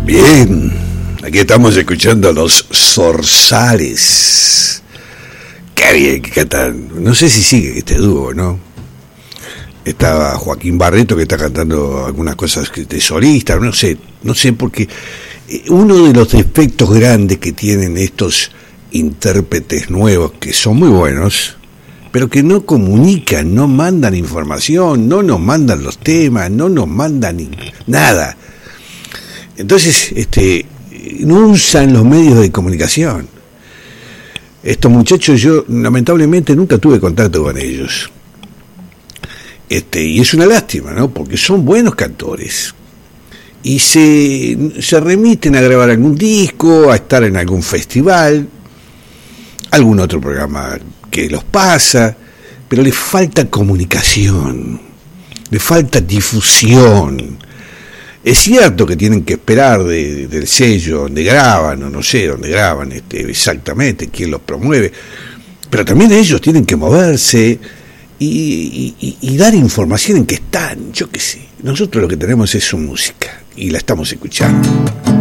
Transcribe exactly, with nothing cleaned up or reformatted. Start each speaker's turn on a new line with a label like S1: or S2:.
S1: Bien, aquí estamos escuchando a los Zorzales. Qué bien que cantan. No sé si sigue este dúo, ¿no? Estaba Joaquín Barreto, que está cantando algunas cosas de solista, no sé, no sé, porque uno de los defectos grandes que tienen estos intérpretes nuevos, que son muy buenos, pero que no comunican, no mandan información, no nos mandan los temas, no nos mandan ni nada. Entonces, este, no usan los medios de comunicación. Estos muchachos, yo lamentablemente nunca tuve contacto con ellos. Este, y es una lástima, ¿no? Porque son buenos cantores. Y se, se remiten a grabar algún disco, a estar en algún festival, algún otro programa que los pasa, pero les falta comunicación, les falta difusión. Es cierto que tienen que esperar de, de, del sello donde graban, o no sé dónde graban este, exactamente, quién los promueve, pero también ellos tienen que moverse y, y, y dar información en que están, yo qué sé. Nosotros lo que tenemos es su música y la estamos escuchando.